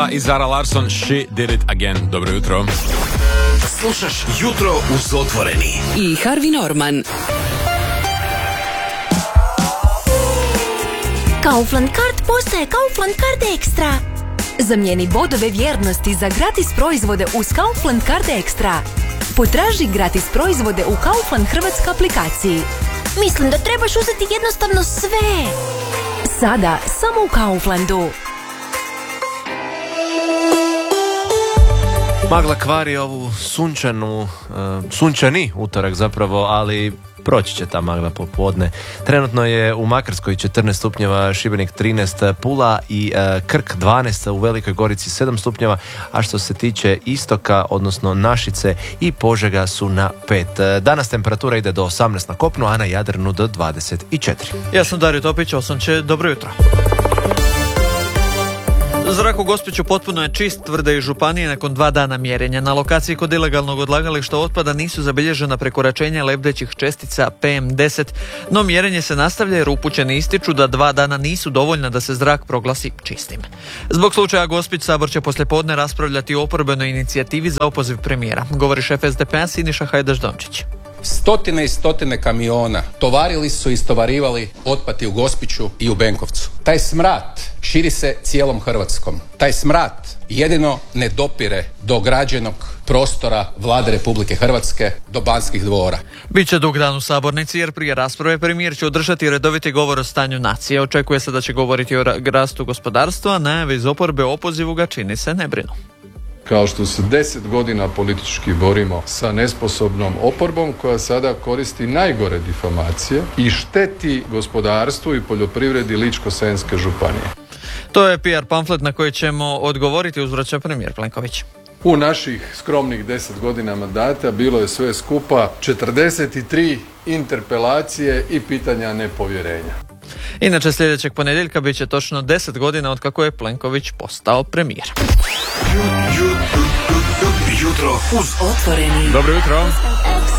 Lipa i Zara Larsson, She Did It Again. Dobro jutro. Slušaš Jutro uz Otvoreni. I Harvey Norman. Kaufland Card postaje Kaufland Card Extra. Zamijeni bodove vjernosti za gratis proizvode uz Kaufland Card Extra. Potraži gratis proizvode u Kaufland Hrvatska aplikaciji. Mislim da trebaš uzeti jednostavno sve. Sada samo u Kauflandu. Magla kvari ovu sunčani utorak zapravo, ali proći će ta magla popodne. Trenutno je u Makarskoj 14 stupnjeva, Šibenik 13, Pula i Krk 12, u Velikoj Gorici 7 stupnjeva, a što se tiče istoka, odnosno Našice i Požega su na 5. Danas temperatura ide do 18 na kopnu, a na Jadranu do 24. Ja sam Dario Topić, Osonče, dobro jutro. Zrak u Gospiću potpuno je čist, tvrde i županije nakon 2 dana mjerenja. Na lokaciji kod ilegalnog odlagališta otpada nisu zabilježena prekoračenja lebdećih čestica PM10, no mjerenje se nastavlja jer upućeni ističu da 2 dana nisu dovoljna da se zrak proglasi čistim. Zbog slučaja Gospić, Sabor će poslijepodne raspravljati o oporbenoj inicijativi za opoziv premijera, govori šef SDP-a Siniša Hajdaš-Dončić. Stotine i stotine kamiona tovarili su i istovarivali otpad i u Gospiću i u Benkovcu. Taj smrad širi se cijelom Hrvatskom. Taj smrad jedino ne dopire do građenog prostora Vlade Republike Hrvatske, do Banskih dvora. Biće dug dan u sabornici jer prije rasprave premijer će održati redoviti govor o stanju nacije. Očekuje se da će govoriti o rastu gospodarstva, a najave iz oporbe o opozivu ga čini se ne brinu. Kao što se 10 godina politički borimo sa nesposobnom oporbom koja sada koristi najgore difamacije i šteti gospodarstvu i poljoprivredi Ličko-senjske županije. To je PR pamflet na koji ćemo odgovoriti, uzvraća premijer Plenković. U naših skromnih 10 godina mandata bilo je sve skupa 43 interpelacije i pitanja nepovjerenja. Inače, sljedećeg ponedjeljka bit će točno 10 godina od kako je Plenković postao premijer. Jutro uz Otvoreni. Dobro jutro.